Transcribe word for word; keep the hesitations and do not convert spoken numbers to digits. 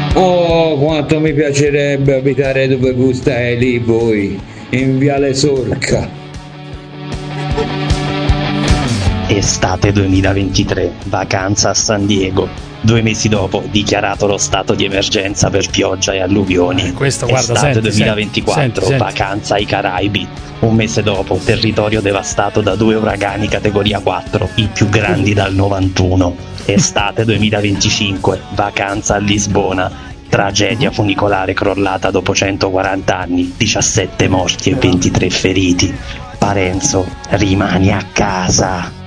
Oh, quanto mi piacerebbe abitare dove voi stai lì voi, in Viale Sorca. Estate duemilaventitré, vacanza a San Diego. Due mesi dopo, dichiarato lo stato di emergenza per pioggia e alluvioni. Eh, questo, guarda, Estate senti, duemilaventiquattro, senti, senti. vacanza ai Caraibi. Un mese dopo, territorio devastato da due uragani categoria quattro, i più grandi dal novantuno. Estate duemilaventicinque, vacanza a Lisbona. Tragedia funicolare crollata dopo centoquaranta anni, diciassette morti e ventitré feriti. Parenzo, rimani a casa.